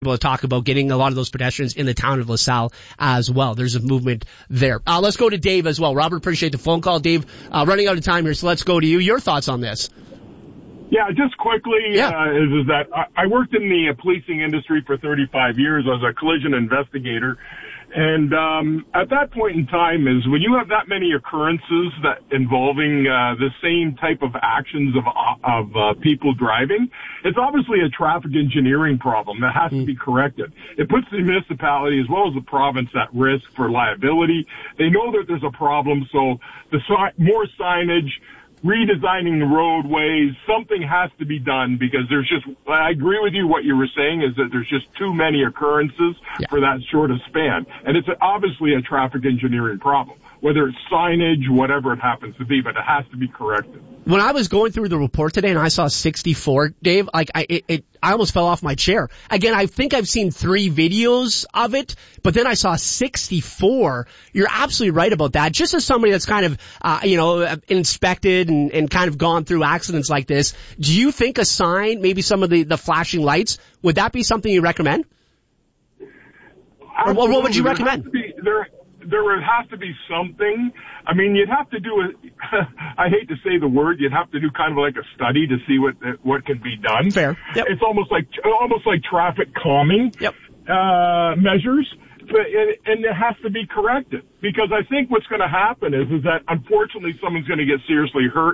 to talk about getting a lot of those pedestrians in the town of LaSalle as well. There's a movement there. Let's go to Dave as well. Robert, appreciate the phone call. Dave, running out of time here, so let's go to you. Your thoughts on this? Yeah, just quickly, is that I worked in the policing industry for 35 years. I was a collision investigator. And at that point in time is when you have that many occurrences that involving the same type of actions of people driving, it's obviously a traffic engineering problem that has to be corrected. It puts the municipality as well as the province at risk for liability. They know that there's a problem, so more signage, redesigning the roadways, something has to be done because I agree with you what you were saying is that there's just too many occurrences for that short of span. And it's obviously a traffic engineering problem, whether it's signage, whatever it happens to be, but it has to be corrected. When I was going through the report today and I saw 64, Dave, I almost fell off my chair. Again, I think I've seen 3 videos of it, but then I saw 64. You're absolutely right about that. Just as somebody that's kind of, inspected and kind of gone through accidents like this, do you think a sign, maybe some of the flashing lights, would that be something you recommend? Or what would you recommend? There has to be something. I mean, you'd have to do I hate to say the word, you'd have to do kind of like a study to see what can be done. Fair. Yep. It's almost like traffic calming measures, and it has to be corrected. Because I think what's going to happen is that unfortunately someone's going to get seriously hurt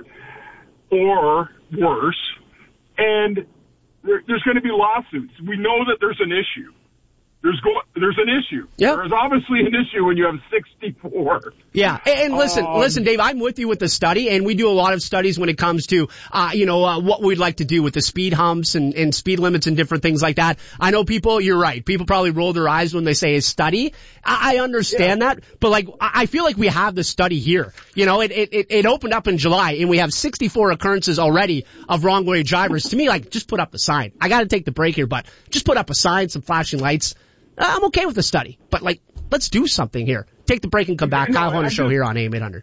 or worse, and there's going to be lawsuits. We know that there's an issue. There's an issue. Yep. There's obviously an issue when you have 64. Yeah. And listen, Dave, I'm with you with the study, and we do a lot of studies when it comes to, what we'd like to do with the speed humps and speed limits and different things like that. I know you're right. People probably roll their eyes when they say a study. I understand that, but I feel like we have the study here. It opened up in July and we have 64 occurrences already of wrong way drivers. To me, just put up the sign. I gotta take the break here, but just put up a sign, some flashing lights. I'm okay with the study, but let's do something here. Take the break and come back. Kyle Hunter Show here on AM 800.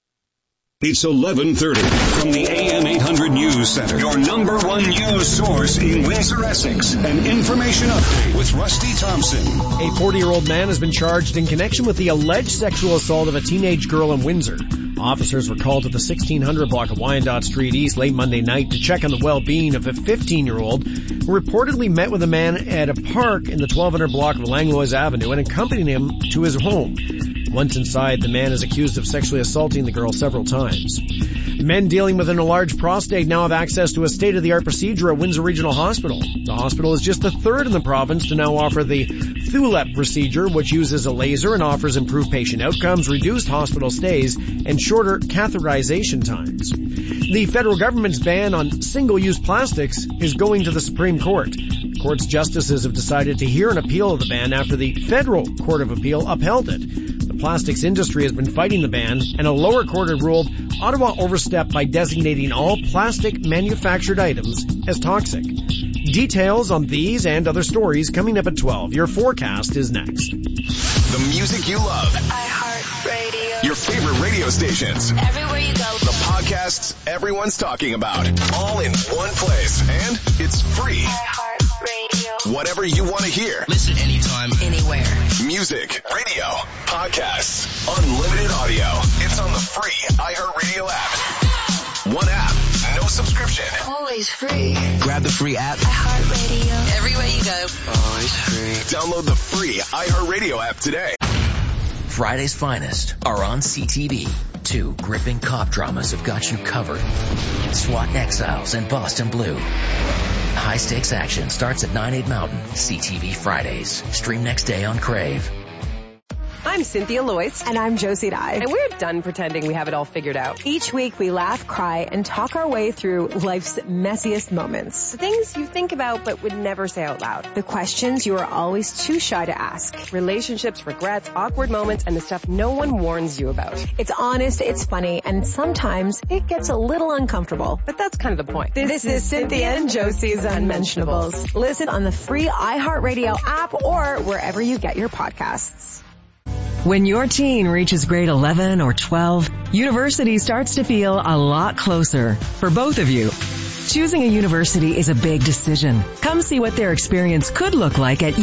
It's 11:30 from the AM 800 News Center. Your number one news source in Windsor, Essex. An information update with Rusty Thompson. A 40-year-old man has been charged in connection with the alleged sexual assault of a teenage girl in Windsor. Officers were called to the 1600 block of Wyandotte Street East late Monday night to check on the well-being of a 15-year-old who reportedly met with a man at a park in the 1200 block of Langlois Avenue and accompanied him to his home. Once inside, the man is accused of sexually assaulting the girl several times. Men dealing with an enlarged prostate now have access to a state-of-the-art procedure at Windsor Regional Hospital. The hospital is just the third in the province to now offer the Thulep procedure, which uses a laser and offers improved patient outcomes, reduced hospital stays, and shorter catheterization times. The federal government's ban on single-use plastics is going to the Supreme Court. The court's justices have decided to hear an appeal of the ban after the Federal Court of Appeal upheld it. The plastics industry has been fighting the ban, and a lower court had ruled Ottawa overstepped by designating all plastic manufactured items as toxic. Details on these and other stories coming up at 12. Your forecast is next. The music you love. iHeartRadio. Your favorite radio stations. Everywhere you go. The podcasts everyone's talking about. All in one place. And it's free. iHeartRadio. Whatever you want to hear. Listen anytime, anywhere. Music, radio, podcasts, unlimited audio. It's on the free iHeartRadio app. One app, no subscription. Always free. grab the free app. iHeartRadio. Everywhere you go. Always free. Download the free iHeartRadio app today. Friday's Finest are on CTV. 2 gripping cop dramas have got you covered. SWAT Exiles and Boston Blue. High-stakes action starts at 9/8 Mountain. CTV Fridays. Stream next day on Crave. I'm Cynthia Loyce. And I'm Josie Dye. And we're done pretending we have it all figured out. Each week we laugh, cry, and talk our way through life's messiest moments. The things you think about but would never say out loud. The questions you are always too shy to ask. Relationships, regrets, awkward moments, and the stuff no one warns you about. It's honest, it's funny, and sometimes it gets a little uncomfortable. But that's kind of the point. This is Cynthia and Josie's Unmentionables. Listen on the free iHeartRadio app or wherever you get your podcasts. When your teen reaches grade 11 or 12, university starts to feel a lot closer for both of you. Choosing a university is a big decision. Come see what their experience could look like at